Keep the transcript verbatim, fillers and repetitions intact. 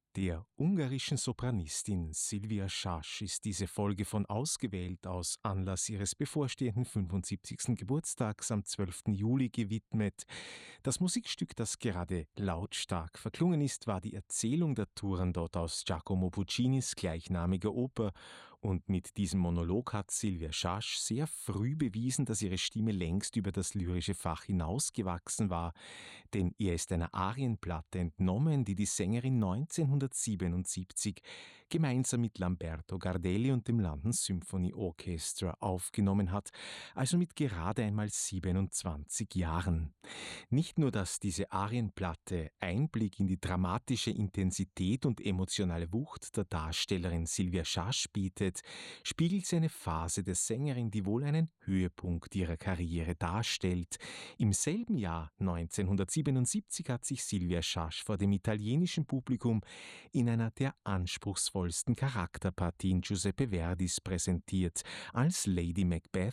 Der ungarischen Sopranistin Silvia Schasch ist diese Folge von ausgewählt aus Anlass ihres bevorstehenden fünfundsiebzigsten Geburtstags am zwölften Juli gewidmet. Das Musikstück, das gerade lautstark verklungen ist, war die Erzählung der Turandot aus Giacomo Puccinis gleichnamiger Oper. Und mit diesem Monolog hat Silvia Schasch sehr früh bewiesen, dass ihre Stimme längst über das lyrische Fach hinausgewachsen war. Denn ihr ist eine Arienplatte entnommen, die die Sängerin neunzehnhundertsiebenundsiebzig gemeinsam mit Lamberto Gardelli und dem London Symphony Orchestra aufgenommen hat, also mit gerade einmal siebenundzwanzig Jahren. Nicht nur, dass diese Arienplatte Einblick in die dramatische Intensität und emotionale Wucht der Darstellerin Silvia Schasch bietet, spiegelt sie eine Phase der Sängerin, die wohl einen Höhepunkt ihrer Karriere darstellt. Im selben Jahr neunzehnhundertsiebenundsiebzig hat sich Silvia Schasch vor dem italienischen Publikum in einer der anspruchsvollsten Charakterpartien Giuseppe Verdis präsentiert, als Lady Macbeth